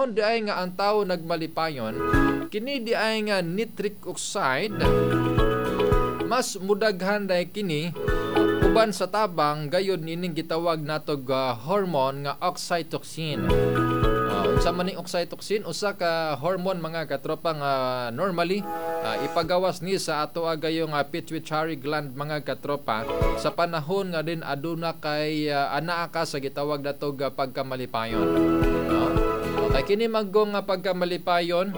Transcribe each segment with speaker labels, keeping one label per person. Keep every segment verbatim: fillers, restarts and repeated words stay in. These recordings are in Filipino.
Speaker 1: panahon di ay nga ang tao nagmalipayon, kini di ay nga nitric oxide mas mudaghan dahil kini uban sa tabang gayon nining gitawag natog uh, hormone nga oxytocin. Uh, unsa man ning oxytocin, usa ka hormone mga katropa nga normally uh, ipagawas ni sa ato gayong uh, pituitary gland mga katropa sa panahon nga din aduna kay uh, anaa ka sa gitawag natog uh, pagkamalipayon. Uh, okay, kini maggong uh, pagkamalipayon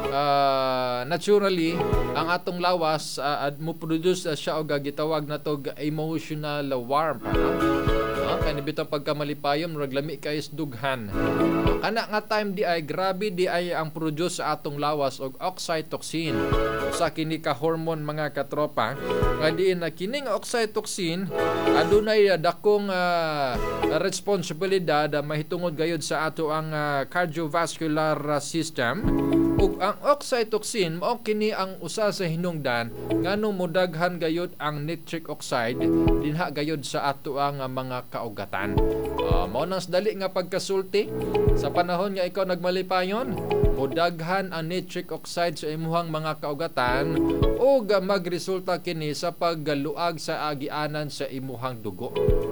Speaker 1: uh, naturally ang atong lawas uh, mo produce uh, siya og gitawag natog emotional warmth, ano? Uh, kani bitong pagkamalipayon murag lami kay isdughan. Uh, kana nga time di ay grabe di ay ang produce sa atong lawas og oxytocin. Usa kini ka hormone mga katropa nga diin na kining oxytocin adunay uh, dakong uh, responsibilidad uh, mahitungod gayud sa ato ang uh, cardiovascular uh, system. Ug ang oxytocin mao kini ang usa sa hinungdan nganong modaghan gayud ang nitric oxide dinha gayud sa ato ang uh, mga kaugatan. Uh, mao nang dali nga pagkasulti sa panahon nga ikaw nagmalipayon, modaghan ang nitric oxide sa imuhang mga kaugatan ug uh, magresulta kini sa pagluag sa agianan sa imuhang dugo.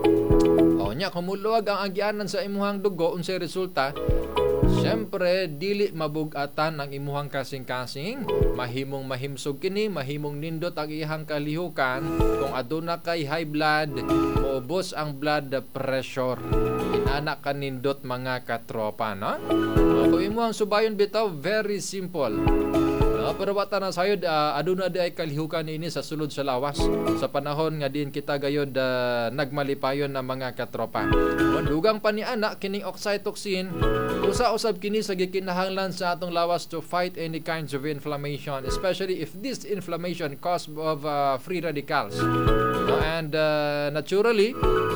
Speaker 1: O nya kumuluag ang agianan sa imuhang dugo unsay resulta? Siyempre, dili mabugatan ang imuhang kasing-kasing, mahimong mahimsog kini, mahimong nindot ang iyang kalihukan, kung aduna kay high blood, maubos ang blood pressure. Inana ka nindot mga katropa, no? Kung imuhang subayon bitaw, very simple. No, pero wata na sayod uh, aduna di ay kalihukan ini sa sulod sa lawas sa panahon nga din kita gayod uh, nagmalipayon na mga katropa. No, dugang pa ni anak kining oxytocin usa usab kini sa gikinahanglan sa atong lawas to fight any kinds of inflammation, especially if this inflammation caused of uh, free radicals. No, and uh, naturally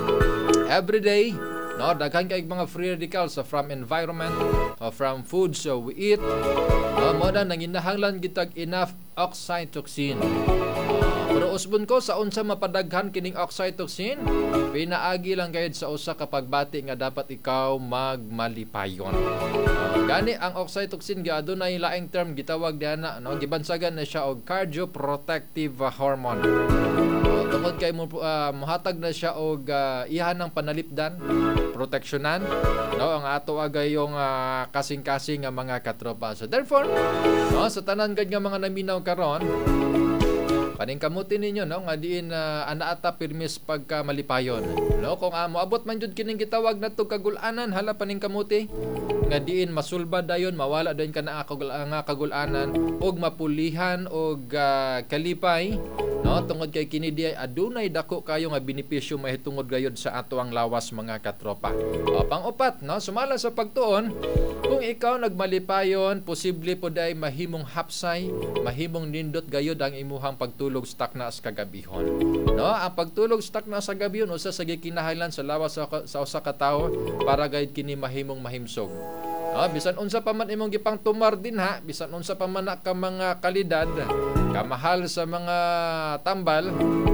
Speaker 1: every day no, daghan kay mga free radicals uh, from environment, uh, from foods so we eat. Uh, mo na nanginahanglan gitag enough oxytocin. Uh, pero usbon ko sa unsa mapadaghan kining oxytocin, pinaagi lang gayud sa usa ka pagbati nga dapat ikaw magmalipayon. Uh, gani ang oxytocin gi adunay laing term gitawag diana no, gibansagan na siya og cardioprotective hormone. Uh, tungod kay mo uh, mohatag na siya og uh, ihan ng panalipdan, proteksyonan no ang ato agayong uh, kasing-kasing nga mga katropa. So therefore no, sa tanan gad nga mga naminaw karon paningkamutin ninyo no nga diin uh, anaata pirmis pagka malipayon no kung uh, moabot man jud kining gitawag nato kagul-anan hala paningkamuti nga diin masulbad dayon mawala dayon kana nga kagul-anan og mapulihan og uh, kalipay no tungod kay kini di adunay dako kayo nga benepisyo mahitungod gayud sa ato ang lawas mga katropa. O pang-upat no sumala sa pagtuon kung ikaw nagmalipayon posible po day mahimong hapsay mahimong nindot gayud ang imuhang pagtulog stuck na sa kagabihon no ang pagtulog stuck na sa gabihon usa sa gikinahanglan sa lawas sa, sa usa ka tawo para gayud kini mahimong mahimsog. No, bisan unsa pa man imong gipang tumar din ha, bisan unsa pa man ka mga kalidad, kamahal sa mga tambal.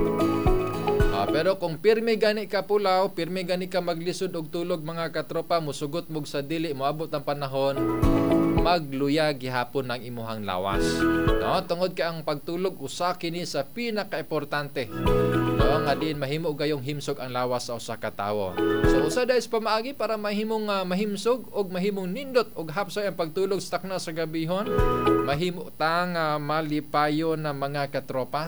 Speaker 1: Ah, pero kung pirmi gani ka pulaw, pirmi gani ka maglisod og tulog mga katropa, musugot mog sa dili moabot ang panahon magluya gihapon ang imuhang lawas. No, tungod kay ang pagtulog usa kini sa pinakaimportante. No, nga din mahimo gayong himsog ang lawas sa usa ka tawo. So usa dayos pamaagi para mahimong uh, mahimsog og mahimong nindot og hapsay ang pagtulog stuck na sa gabihon, mahimo tang uh, malipayon na mga katropa.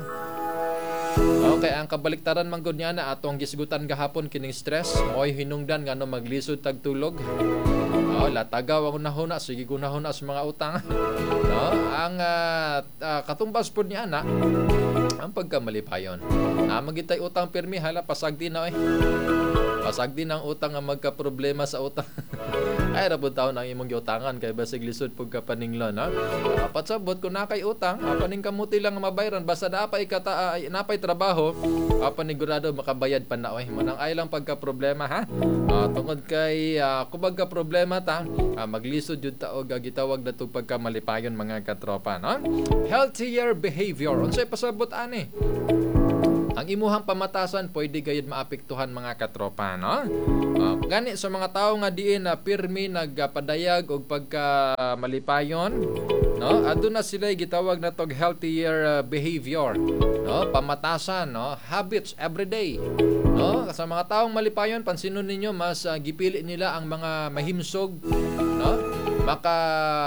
Speaker 1: Okay, ang kabaliktaran man gud niya na atong gisgutan gahapon kining stress, moy hinungdan ngano maglisod tag tulog. Oh, latagaw ako nahuna, sige ko nahuna sa mga utang. No, ang uh, uh, katumbas pod niya na ang pagkamalipayon. Na magitay utang pirmi hala pasagdi na eh. Pasagdi ng utang nga magka-problema sa utang. Ay ra pud taon ang imong giutangan kay basig lisod pug ka paninglo no. Apat sabot kun na kay utang, apaning kamuti lang mabayran basta napay kata uh, napay trabaho, apanigurado makabayad pa na oy. Manang ay lang pagka problema ha. Uh, tungod kay uh, kubag ka problema ta, uh, maglisod jud ta og gitawag natong pagkamalipayon mga katropa no. Healthier behavior. Unsay pasabot ani? ang imuhang pamatasan pwede gayud maapektuhan mga katropa, no? Uh, gani sa mga tawo nga diin na pirmi nagpadayag og pagka malipayon, no? Aduna sila gitawag na tog healthier uh, behavior, no? Pamatasan, no? Habits everyday, no? Sa mga taong malipayon, pansinon ninyo mas uh, gipili nila ang mga mahimsog, no? Maka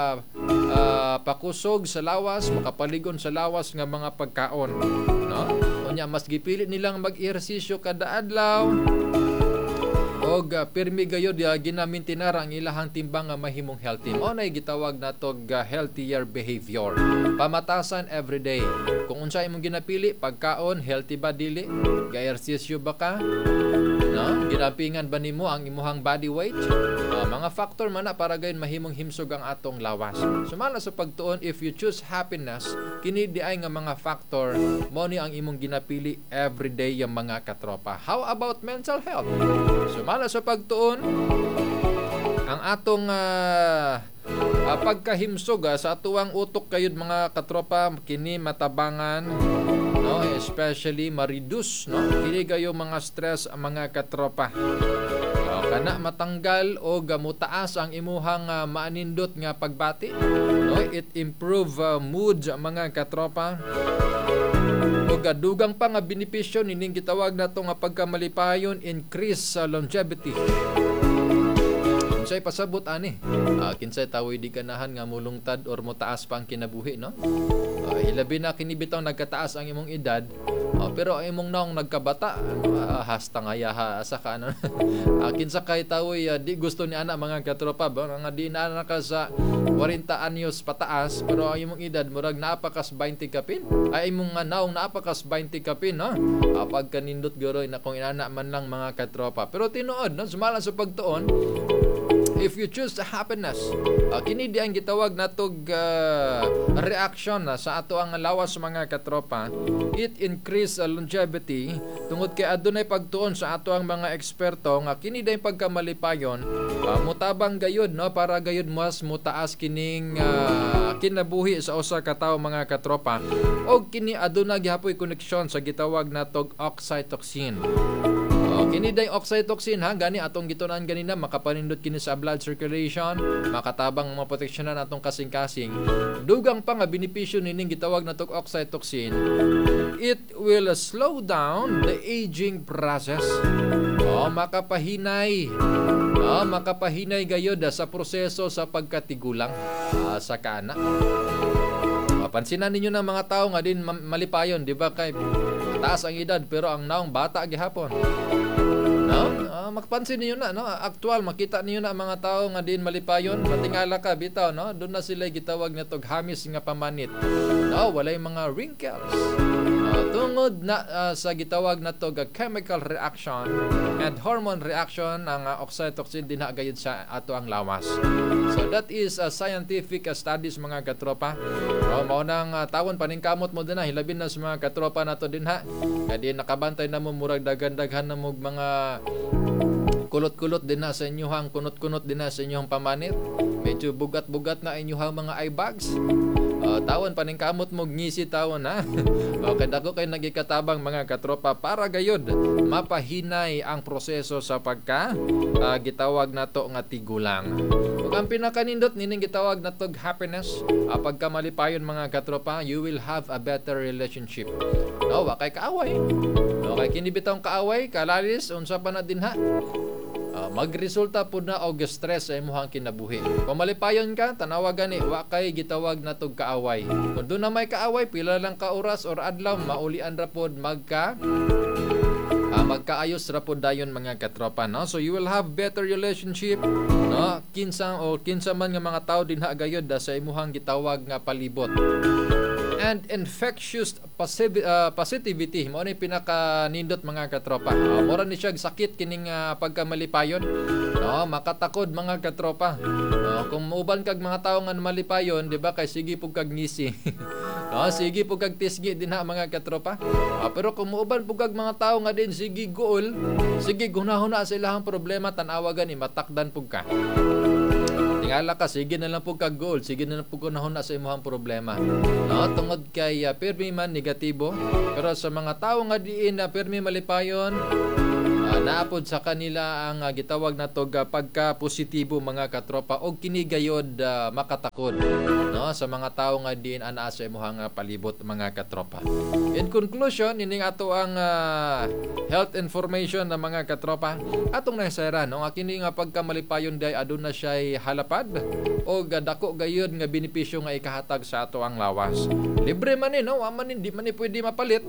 Speaker 1: uh, pakusog sa lawas, makapaligon sa lawas nga mga pagkaon, no? Unya mas gipili nilang mag-ehersisyo kada adlaw og uh, pirmi gayud uh, ginamintinar ang ilahang timbang nga mahimong healthy. Mao nay gitawag natog uh, healthier behavior. Pamatasan everyday. Kung unsa imong ginapili, pagkaon, healthy ba dili? Ga-ehersisyo ba ka? No? Ginapingan ba nimo ang imuhang body weight? Uh, mga factor man na para gayon mahimong himsog ang atong lawas. Sumala sa pagtuon, if you choose happiness, kini di ay nga mga factor mo ni ang imong ginapili everyday yung mga katropa. How about mental health? Sumala sa pagtuon, ang atong uh, uh, pagkahimsog uh, sa atuang utok kayod mga katropa, kini matabangan, no, especially ma-reduce, no, kini gayo mga stress ang mga katropa. Uh, kana matanggal o gamutaas ang imuhang uh, maanindot nga pagbati, no, it improve uh, mood mga katropa. O gadugang pa nga benepisyo nining gitawag nato nga pagkamalipayon, increase sa uh, longevity. Kinsay pasabot ani, uh, kinsay tawoy di ganahan nga mulungtad or motaas pa ang kinabuhi, no? Uh, hilabi na kini bitaw nagkataas ang imong edad, uh, pero ang imong naong nagkabata, uh, hasta nga yaha asa ka ano. uh, kinsa kay tawoy uh, di gusto ni ana mga katropa ba nga di na ka sa forty anyos pataas, pero ang imong edad murag naapakas twenty kapin. Ay imong nga naong naapakas twenty kapin, no? Uh, pagkanindot goroy na kung inana man lang mga katropa. Pero tinuod, no, sumala sa pagtuon, if you choose the happiness, uh, kini di ang gitawag natog uh, reaction uh, sa ato ang lawas mga katropa, it increase uh, longevity tungod kay adunay pagtuon sa ato ang mga eksperto nga kini day pagkamalipayon, uh, mutabang gayud, no, para gayud mas mutaas kining uh, kinabuhi sa usa ka tawo mga katropa, og kini aduna gihapoy koneksyon sa gitawag natog oxytocin. Oh, kini day oxytocin ha, gani atong gitunan ganina, makapanindot kini sa blood circulation, makatabang maproteksyonan atong kasing-kasing. Dugang pa nga benepisyo nining gitawag natong oxytocin, it will slow down the aging process. Oh, makapahinay. Oh, makapahinay gayud sa proseso sa pagkatigulang uh, sa kana. Pansinan ninyo ng mga tao nga din malipayon, di ba, kay taas ang edad pero ang naong bata gihapon. No? Uh, magpansin niyo na, no? Actual makita niyo na mga tao nga din malipayon, matingala ka bitaw, no? Doon na sila gitawag na tog hamis nga pamanit. No, walay mga wrinkles. Uh, tungod na uh, sa gitawag na tog uh, chemical reaction and hormone reaction ang uh, oxytocin din gayud sa ato ang lawas. So that is a uh, scientific uh, studies mga katropa. Oh, mao nang uh, tawon paningkamot mo din na hilabin na sa mga katropa nato din ha. Kadi nakabantay na mo murag dagan-daghan na mo mga kulot-kulot din na sa inyohang kunot-kunot din na sa inyohang pamanit. Medyo bugat-bugat na inyohang mga eye bags. Uh, tawon paningkamot mo ngisi tawon ha. Okay, dako kay nagikatabang mga katropa para gayud mapahinay ang proseso sa pagka uh, gitawag nato nga tigulang. Ug ang pinakanindot nining gitawag nato happiness, uh, pagka malipayon mga katropa, you will have a better relationship. No, wa kay kaaway. Okay, kini bitong kaaway, kalalis unsa pa na din ha. Uh, magresulta po na og stress sa imuhang kinabuhi. Kung malipayon ka, tanawa gani, wa kay gitawag na tog kaaway. Kung doon na may kaaway, pila lang ka oras or adlaw, maulian ra pod magka uh, magkaayos ra pod dayon mga katropa, no? So you will have better relationship, no? Kinsa o kinsa man nga mga tao din ha gayud sa imuhang gitawag nga palibot. And infectious positiv- uh, positivity mo ni pinaka nindot mga katropa. Uh, mura ni siya sakit kining uh, pagkamalipayon. No, makatakod mga katropa. Uh, kung uban kag mga tawo nga malipayon, di ba, kay sige pug kag ngisi. No, sige pug kag tisgi din ha mga katropa. Uh, pero kung uban pug kag mga tawo nga din sige gool, sige gunahuna sa ilahang problema, tan-awa gani matakdan pug ka. Tingala ka, sige na lang po ka gold, sige na lang po kunahon na sa imuhang problema. No, tungod kay uh, permi man negatibo, pero sa mga tao nga diin na uh, permi malipayon, Uh, naapod sa kanila ang uh, gitawag na to uh, pagka-positibo mga katropa o kinigayod uh, makatakod, no, sa mga tao nga diin ana sa imuhang uh, palibot mga katropa. In conclusion, ining ato ang uh, health information na mga katropa atong naisayran, no, nga kini nga pagkamalipayon day aduna siya halapad o uh, dako gayud nga benepisyo nga ikahatag sa ato ang lawas. Libre man ni, no, aman hindi man ni pwede mapalit.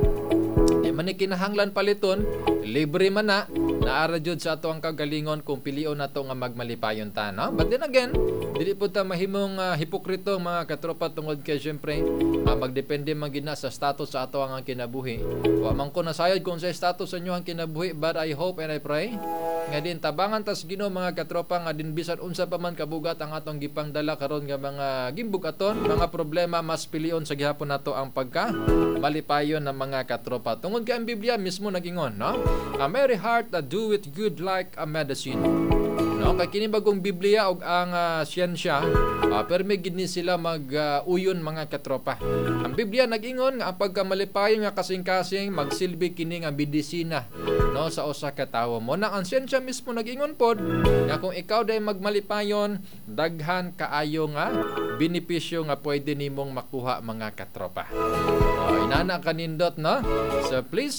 Speaker 1: Di man ni kinahanglan paliton, libre man na, naara jud sa ato ang kagalingon kung pilion nato nga magmalipayon ta, no? But then again, dili po ta mahimong uh, hipokrito mga katropa tungod kay syempre uh, magdepende man gid na sa status sa ato ang kinabuhi. Wa man ko nasayod kung sa status sa inyo ang kinabuhi, but I hope and I pray nga din tabangan tas Ginoo mga katropa nga din bisan unsa pa man kabugat ang atong gipang dala karon nga mga gimbugaton, mga problema, mas pilion sa gihapon nato ang pagka malipayon ng mga katropa. Tungod kay ang Biblia mismo nagingon, no? A merry heart that doeth good like a medicine. No, kay kini bagong Biblia og ang uh, siyensya, uh, permi gid ni sila mag-uyon uh, mga katropa. Ang Biblia nag-ingon nga ang pagkamalipayon nga kasing-kasing magsilbi kini nga medisina, no, sa usa ka tawo. Mo na ang siyensya mismo nag-ingon pod nga kung ikaw day magmalipayon, daghan kaayo nga benepisyo nga pwede nimong makuha mga katropa. Oh, inana kanindot, no? So please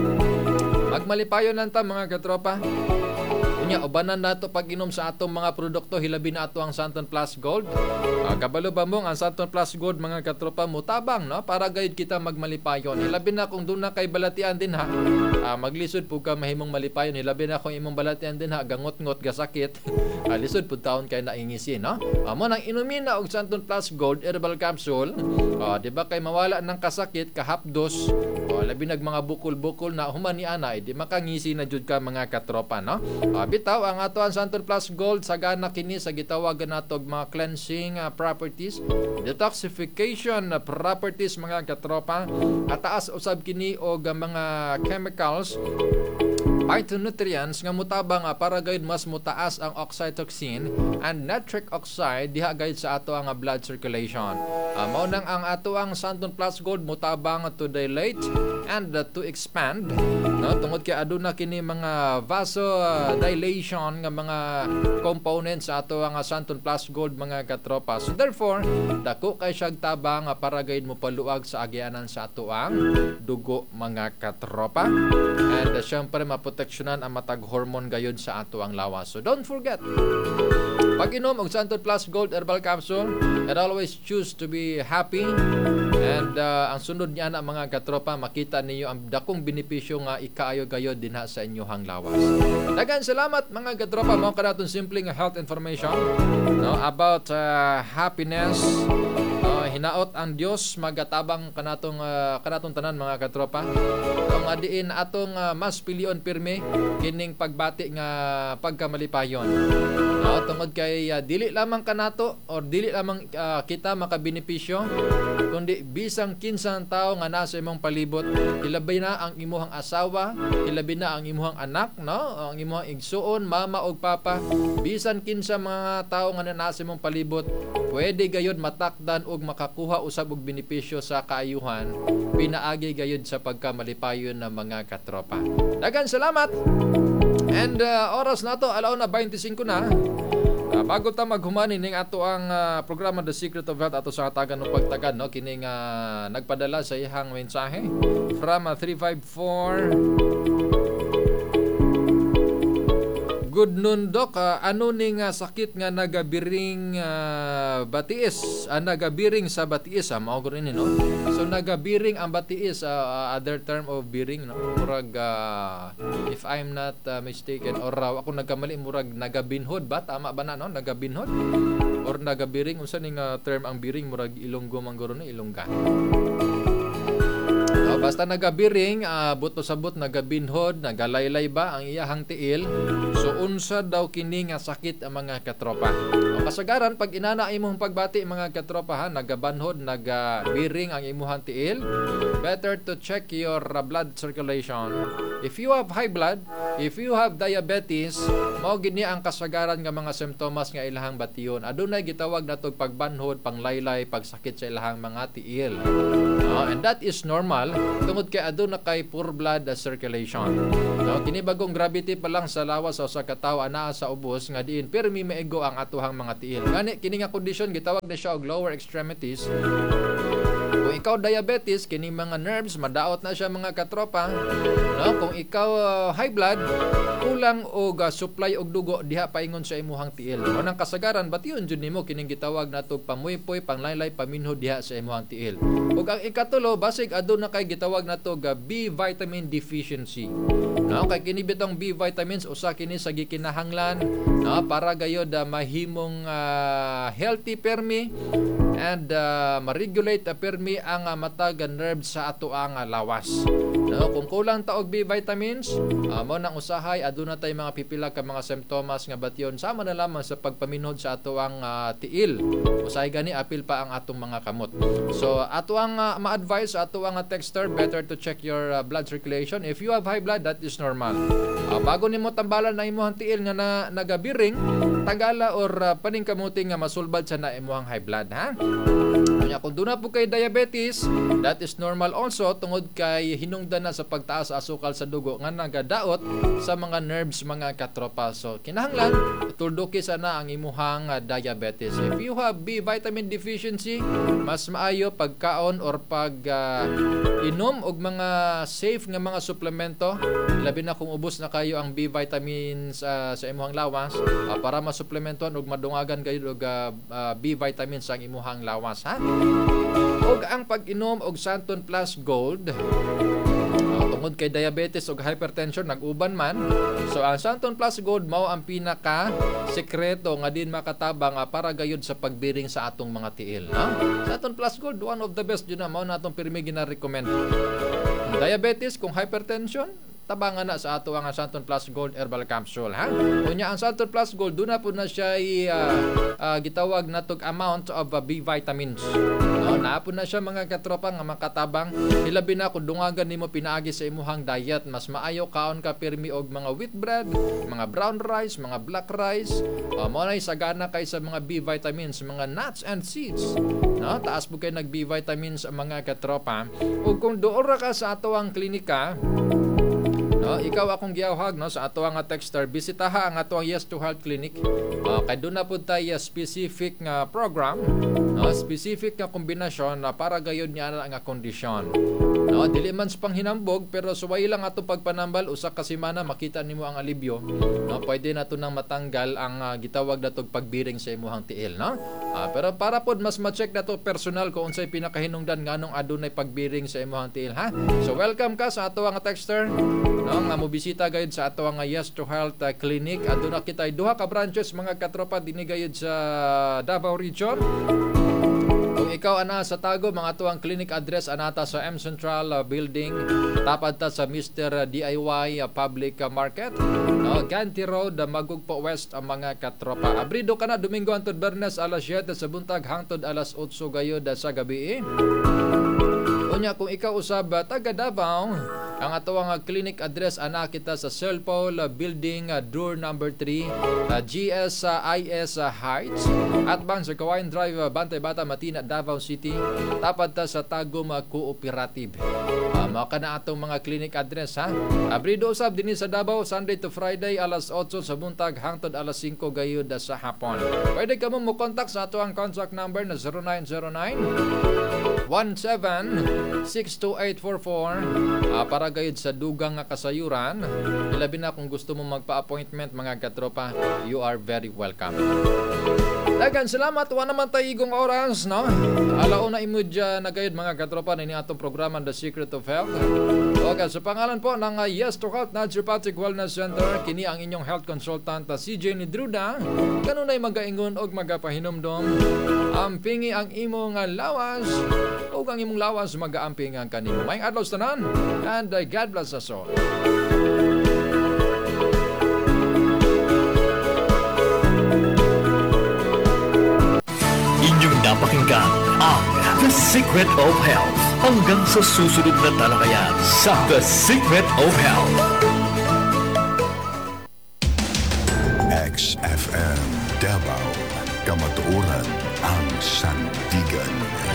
Speaker 1: magmalipayon lang ta mga katropa. Unya ubanan nato pag-inom sa atong mga produkto, hilabi na ato ang Santon Plus Gold. Uh, kabalo ba mo ang Santon Plus Gold mga katropa mutabang, no, para gayud kita magmalipayon. Hilabi na kung doon na kay balatian din ha. Uh, maglisod pug ka mahimong malipayon. Hilabi na kung imong balatian din ha gangot-ngot gasakit. uh, lisod pud taon kay naingisi, no. Uh, mo nang inumin na og Santon Plus Gold herbal capsule. Uh, di ba kay mawala ng kasakit kahapdos. Uh, labi nag mga bukol-bukol na human ni ana, di makangisi na jud ka mga katropa, no. Uh, bitaw ang ato ang Santon Plus Gold sagana kini sa gitawagan nato og mga cleansing uh, properties, detoxification uh, properties mga katropa, at taas usab kini og uh, mga chemicals, phytonutrients nga mutabang uh, para gayud mas mutaas ang oxytocin and nitric oxide diha gayud sa ato ang uh, blood circulation. Uh, mao nang ang ato ang Santon Plus Gold mutabang to dilate and uh, to expand, no, tungod kay aduna kini mga vasodilation nga mga components sa ato ang uh, Santon Plus Gold mga katropa. So therefore, dako kay siyang tabang uh, para gayud mo paluag sa agyanan sa ato ang dugo mga katropa. And uh, syempre maproteksyonan ang matag hormone gayud sa ato ang lawas. So don't forget, pag-inom og Santon Plus Gold Herbal Capsule, and always choose to be happy. And uh, ang sunod niya na mga katropa, makita ninyo ang dakong benepisyo nga ikaayo gayod dinha sa inyohang lawas. Dagan salamat mga katropa, mao kanaton simpleng health information, no, about uh, happiness. Uh, hinaot ang Dios magatabang kanatong uh, kanatong tanan mga katropa. Ang adiin atong uh, mas pilion pirmi kining pagbati nga pagkamalipayon. No, tungod kay uh, dili lamang kanato or dili lamang uh, kita makabenepisyo, kundi bisang kinsang tao nga nasa imong palibot, ilabi na ang imuhang asawa, ilabi na ang imuhang anak, no, ang imuhang igsuon, mama og papa, bisan kinsa mga tao nga nasa imong palibot, pwede gayud matakdan og makakuha usab og benepisyo sa kaayuhan, pinaagi gayud sa pagkamalipayon ng mga katropa. Dagan salamat. And uh, oras nato alauna twenty-five na. Uh, bago ta maghumani ning ato ang uh, programa The Secret of Health ato sa hatagan ng pagtagad, no, kining uh, nagpadala sa ihang mensahe from uh, three five four. Good noon, Doc. Uh, ano ning uh, sakit nga nagabiring uh, batiis? Uh, nagabiring sa batiis, ah, mao rin, no? So nagabiring ang batiis, uh, other term of biring, no? Murag uh, if I'm not uh, mistaken or uh, ako nagkamali, murag nagabinhod ba? Tama ba na, no? Nagabinhod or nagabiring, unsa ning uh, term ang biring, murag Ilonggo mangguro na Ilongga. No, basta nagabiring, uh, buto sabot nagabinhod, nagalaylay ba ang iyahang tiil. So unsa daw kini nga sakit ang mga katropa. O kasagaran pag inana imong pagbati mga katropa, ha, nagabanhod, nagabiring ang imong tiil, better to check your uh, blood circulation. If you have high blood, if you have diabetes, mao gini ang kasagaran nga mga simptomas nga ilahang bation. Adunay gitawag nato pagbanhod, panglaylay, pagsakit sa ilahang mga tiil. No? And that is normal tungod kay aduna kay poor blood circulation. No? Kini bagong gravity pa lang sa lawas sa usa ka tawo anaa sa ubos nga diin pirmi maigo ang atuhang mga tiil. Gani kini nga kondisyon gitawag na siya og lower extremities. Kung ikaw diabetes, kini mga nerves, madaot na siya mga katropa. No? Kung ikaw uh, high blood, kulang og uh, supply og dugo diha paingon sa imuhang tiil. Unang kasagaran, bation jud nimo kining gitawag nato pamuypoy, panglaylay, paminho diha sa imuhang tiil. Ug ang ikatulo, basig aduna kay gitawag nato ga B vitamin deficiency. No, kay kini bitong B vitamins usa kini sa gikinahanglan, no, para gayod uh, mahimong uh, healthy permi and uh, ma-regulate uh, permi ang uh, matag nerves sa ato ang uh, lawas. No, kung kulang ta og B vitamins, uh, mo nang usahay aduna tay mga pipila ka mga simptomas nga batyon sama na lamang sa pagpaminhod sa ato ang uh, tiil. Usahay gani apil pa ang atong mga kamot. So ato ang uh, ma-advise sa ato ang uh, texter, better to check your uh, blood circulation. If you have high blood, that is normal. Uh, bago nimo tambalan na imuhang tiil nga na, nagabiring, tagala or uh, paningkamuti nga masulbad sa na imuhang high blood, ha? Kanya kung doon na po kay diabetes, that is normal also tungod kay hinungdan na sa pagtaas sa asukal sa dugo nga nagadaot sa mga nerves mga katropa. So kinahanglan tulduki sana ang imuhang uh, diabetes. If you have B vitamin deficiency, mas maayo pagkaon or pag uh, inom og mga safe nga mga suplemento, labi na kung ubos na kayo ang B vitamins uh, sa imuhang lawas, uh, para masuplementuhan og madungagan kayo og uh, uh, B vitamins sa imuhang lawas, ha? Og ang pag-inom og Santon Plus Gold, uh, tungod kay diabetes og hypertension nag-uban man. So ang Santon Plus Gold mao ang pinaka sekreto nga din makatabang uh, para gayud sa pagbiring sa atong mga tiil, no? Santon Plus Gold, one of the best yun na mao natong pirmi gina-recommend. Diabetes kung hypertension, tabangan na sa ato ang Santon Plus Gold Herbal Capsule, ha? Unya ang Santon Plus Gold, doon na po na siya uh, uh, gitawag na tog amount of uh, B vitamins. No, na po na siya mga katropa nga makatabang. Hilabi na kung dungagan nimo pinaagi sa imuhang diet, mas maayo kaon ka pirmi og mga wheat bread, mga brown rice, mga black rice. Uh, mo na sagana kay sa mga B vitamins, mga nuts and seeds. No, taas po kay nag B vitamins ang mga katropa. Ug kung doon ra ka sa ato ang klinika, no, ikaw akong giyawhag, no, sa ato ang texter, bisitaha ang ato ang Yes to Health Clinic. Uh, kay doon na po tayo specific nga program, no, specific nga kombinasyon na para gayod niya ang kondisyon. No, dili man sa panghinambog pero suway lang ato pagpanambal usa ka semana makita nimo ang alibyo. No, pwede nato nang matanggal ang uh, gitawag natog pagbiring sa imuhang tiil, no? Uh, pero para pod mas ma-check nato personal kung unsay pinakahinungdan nganong adunay pagbiring sa imuhang tiil, ha? So welcome ka sa ato ang texter, no, nga mobisita gayud sa ato ang Yes to Health uh, Clinic. Aduna kitay duha ka branches mga katropa dinhi gayud sa Davao Region. Kung ikaw ana sa Tago, mga tuwang clinic address anata sa M Central uh, Building, tapad ta sa Mister D I Y uh, Public uh, Market, no, Ganti Road, uh, Magugpo West ang mga katropa. Abrido ka na Domingo hangtod Bernes alas siyete sa buntag hangtod alas otso gayud uh, sa gabi. Unya kung ikaw usab uh, taga Davao, ang ato ang clinic address ana kita sa Selpol uh, Building, uh, door number three, uh, G S uh, I S uh, Heights, at bang sa Kawayan Drive, uh, Bantay Bata, Matina, Davao City. Tapad ta sa Tagum uh, Cooperative. Uh, mao kana atong mga clinic address, ha? Abrido usab dinhi sa Davao Sunday to Friday alas otso sa buntag hangtod alas singko gayud uh, sa hapon. Pwede ka mo mo contact sa ato ang contact number na zero nine zero nine one seven six two eight four four uh, para gayud sa dugang nga kasayuran. Ilabi na kung gusto mo magpa-appointment mga katropa, you are very welcome. Dagan salamat, wa naman tayo igong oras, no? Alauna imudya na gayud mga katropa na ini atong programa The Secret of Health. Okay, sa pangalan po ng uh, Yes to Health Naturopathic Wellness Center, kini ang inyong health consultant uh, si Jenny Druda. Kanunay magaingon og magapahinomdom. Ampingi ang imong uh, lawas o ang imong lawas mag-aamping ang kanimo. Maayong adlaw sa tanan, and uh, God bless us all.
Speaker 2: Inyong napakinggan ang The Secret of Health. Hanggang sa susunod na talakayan sa The Secret of Health.
Speaker 3: X F M Davao, kamatuoran ang sandigan.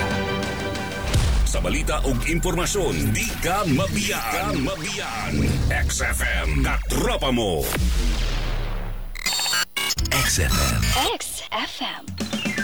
Speaker 4: Sa balita ug impormasyon, di ka mabiyaan. mabiyaan. X F M, katropa mo.
Speaker 2: X F M.
Speaker 5: X F M.